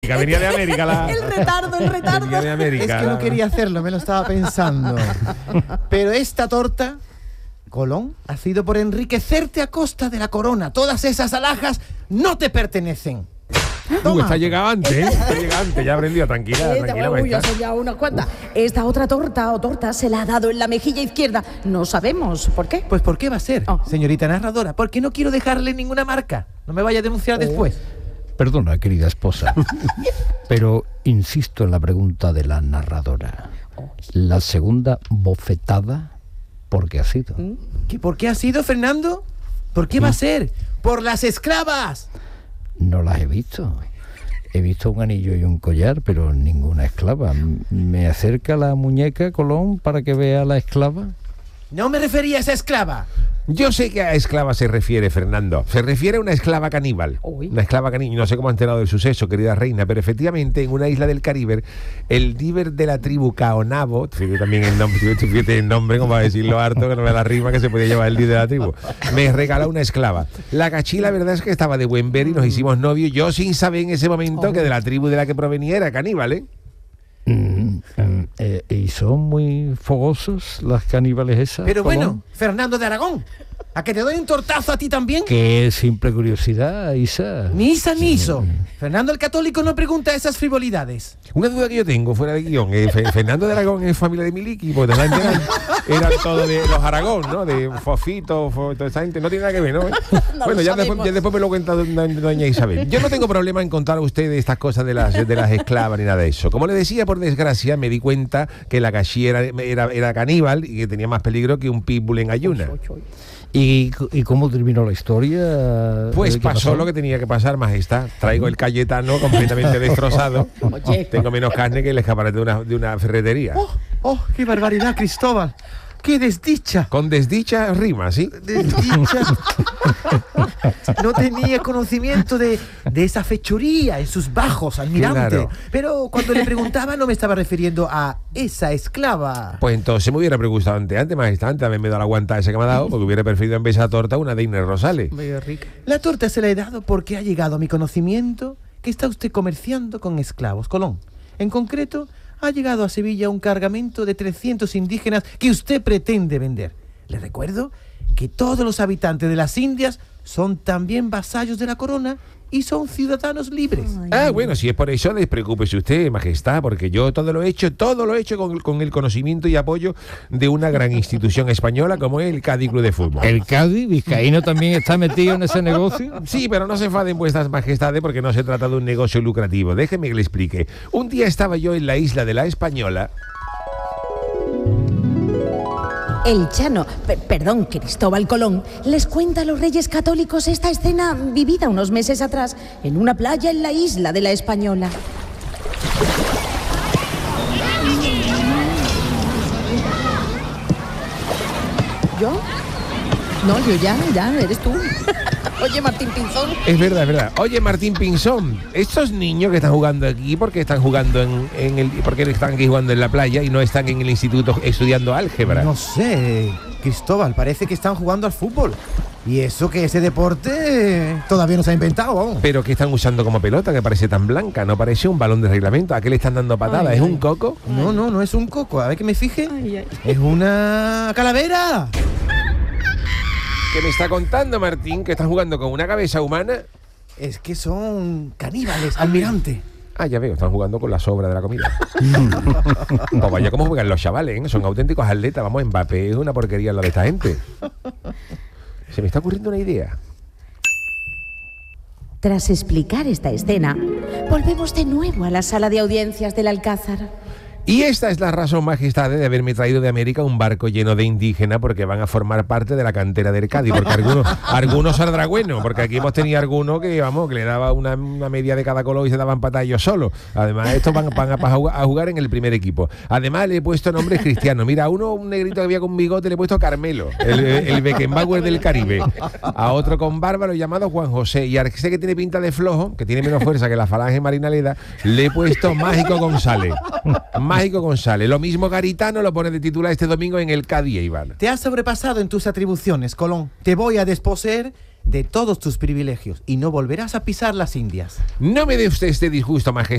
Venía de América El retardo. Venía de América. Es que no quería hacerlo, me lo estaba pensando. Pero esta torta, Colón, ha sido por enriquecerte a costa de la corona. Todas esas alhajas no te pertenecen. Toma. Está llegante, ¿eh? Está llegante, ya aprendió. Tranquila, Ya son ya unas cuantas. Esta otra torta se la ha dado en la mejilla izquierda. No sabemos por qué. Pues ¿por qué va a ser, Oh. señorita narradora? Porque no quiero dejarle ninguna marca. No me vaya a denunciar después. Perdona, querida esposa, pero insisto en la pregunta de la narradora. La segunda bofetada, ¿por qué ha sido? ¿Que por qué ha sido, Fernando? ¿Por qué va a ser? ¡Por las esclavas! No las he visto. He visto un anillo y un collar, pero ninguna esclava. ¿Me acerca la muñeca, Colón, para que vea a la esclava? No me refería a esa esclava. Yo sé que a esclava se refiere, Fernando. Se refiere a una esclava caníbal. Uy. Una esclava caníbal. No sé cómo ha enterado del suceso, querida reina, pero efectivamente en una isla del Caribe, el líder de la tribu Caonabo, fíjate también el nombre, como a decirlo harto, que no me da la rima que se podía llevar el líder de la tribu, me regaló una esclava. La cachí, la verdad es que estaba de buen ver y nos hicimos novios, yo sin saber en ese momento que de la tribu de la que provenía era caníbal, ¿eh? ¿Y son muy fogosos las caníbales esas? Pero Colón? bueno, Fernando de Aragón, ¿a que te doy un tortazo a ti también? Qué simple curiosidad, Isa. Ni Isa ni Iso. Fernando el Católico no pregunta esas frivolidades. Una duda que yo tengo fuera de guión, Fernando de Aragón es familia de Miliki, porque toda la gente eran todos de los Aragón, ¿no? De Fofito, toda esa gente, no tiene nada que ver, ¿no? Bueno, ya después me lo cuenta doña Isabel. Yo no tengo problema en contar a ustedes estas cosas de las esclavas ni nada de eso. Como le decía, por desgracia, me di cuenta que la cachí era caníbal y que tenía más peligro que un pitbull en ayuna. ¿Y cómo terminó la historia? Pues ¿Qué pasó lo que tenía que pasar, majestad. Traigo el Cayetano completamente destrozado. Oye. Tengo menos carne que el escaparate de una ferretería. ¡Oh, qué barbaridad, Cristóbal! ¡Qué desdicha! Con desdicha rima, ¿sí? Desdicha. No tenía conocimiento de esa fechoría en sus bajos, almirante. Claro. Pero cuando le preguntaba no me estaba refiriendo a esa esclava. Pues entonces me hubiera preguntado antes, majestad, antes de haberme dado la guanta esa que me ha dado, porque hubiera preferido en vez de esa torta una de Inés Rosales. La torta se la he dado porque ha llegado a mi conocimiento que está usted comerciando con esclavos, Colón. En concreto, ha llegado a Sevilla un cargamento de 300 indígenas que usted pretende vender. Le recuerdo que todos los habitantes de las Indias son también vasallos de la corona y son ciudadanos libres. Bueno, si es por eso, despreocúpese usted, majestad, porque yo todo lo he hecho con el conocimiento y apoyo de una gran institución española como es el Cádiz Club de Fútbol. ¿El Cádiz vizcaíno también está metido en ese negocio? Sí, pero no se enfaden vuestras majestades porque no se trata de un negocio lucrativo. Déjenme que le explique. Un día estaba yo en la isla de la Española. El Chano, perdón, Cristóbal Colón, les cuenta a los Reyes Católicos esta escena vivida unos meses atrás en una playa en la isla de la Española. ¿Yo? No, yo ya, eres tú. Oye, Martín Pinzón. Es verdad, es verdad. Oye, Martín Pinzón, estos niños que están jugando aquí, ¿por qué están jugando por qué están aquí jugando en la playa y no están en el instituto estudiando álgebra? No sé, Cristóbal, parece que están jugando al fútbol. Y eso que ese deporte todavía no se ha inventado, vamos. Pero que están usando como pelota, que parece tan blanca, no parece un balón de reglamento. ¿A qué le están dando patadas? ¿Es un coco? No es un coco. A ver que me fije. Es una calavera. ¿Qué me está contando, Martín? ¿Que están jugando con una cabeza humana? Es que son caníbales, almirante. Ah, ya veo, están jugando con la sobra de la comida. Pues vaya cómo juegan los chavales, ¿eh? Son auténticos atletas. Vamos, Mbappé es una porquería lo de esta gente. Se me está ocurriendo una idea. Tras explicar esta escena, volvemos de nuevo a la sala de audiencias del Alcázar. Y esta es la razón, majestad, de haberme traído de América un barco lleno de indígenas porque van a formar parte de la cantera del Cádiz, porque algunos saldrá bueno, porque aquí hemos tenido algunos que, vamos, que le daba una media de cada color y se daban patas ellos solos. Además, estos van a jugar en el primer equipo. Además, le he puesto nombres cristianos. Mira, a uno, un negrito que había con bigote, le he puesto Carmelo, el Beckenbauer del Caribe. A otro con bárbaro llamado Juan José. Y a ese que tiene pinta de flojo, que tiene menos fuerza que la falange marinaleda, le he puesto Mágico González. Mágico González. Lo mismo Garitano lo pone de titular este domingo en el Cádiz, Iván. Te has sobrepasado en tus atribuciones, Colón. Te voy a desposeer de todos tus privilegios y no volverás a pisar las Indias. No me dé usted este disgusto, majestad.